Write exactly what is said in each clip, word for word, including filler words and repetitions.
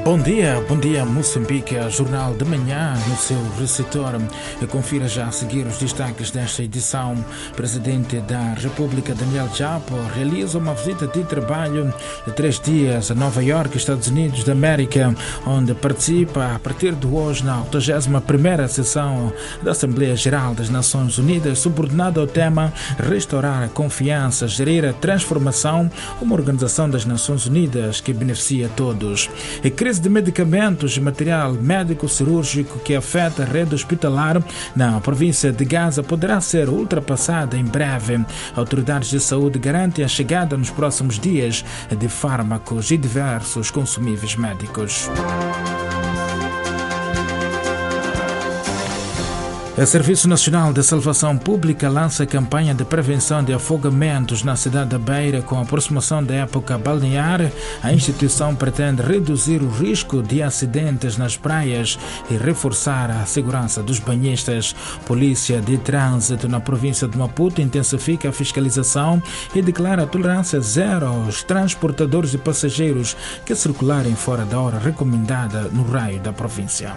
Bom dia, bom dia Moçambique, Jornal de Manhã no seu receptor. Confira já a seguir os destaques desta edição. O Presidente da República, Daniel Chapo, realiza uma visita de trabalho de três dias a Nova Iorque, Estados Unidos da América, onde participa a partir de hoje na oitagésima primeira sessão da Assembleia Geral das Nações Unidas, subordinada ao tema Restaurar a Confiança, Gerir a Transformação, uma organização das Nações Unidas que beneficia todos. A crise de medicamentos e material médico-cirúrgico que afeta a rede hospitalar na província de Gaza poderá ser ultrapassada em breve. Autoridades de saúde garantem a chegada nos próximos dias de fármacos e diversos consumíveis médicos. O Serviço Nacional de Salvação Pública lança a campanha de prevenção de afogamentos na cidade da Beira. Com a aproximação da época balnear, a instituição pretende reduzir o risco de acidentes nas praias e reforçar a segurança dos banhistas. Polícia de Trânsito na província de Maputo intensifica a fiscalização e declara tolerância zero aos transportadores de passageiros que circularem fora da hora recomendada no raio da província.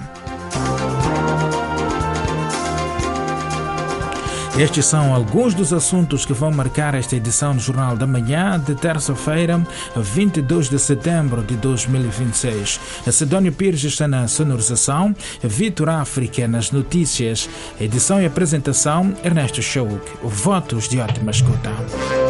Estes são alguns dos assuntos que vão marcar esta edição do Jornal da Manhã de terça-feira, vinte e dois de setembro de dois mil e vinte e seis. Sidónio Pires está na sonorização, Vitor África nas notícias, edição e apresentação, Ernesto Chouk. Votos de ótima escuta.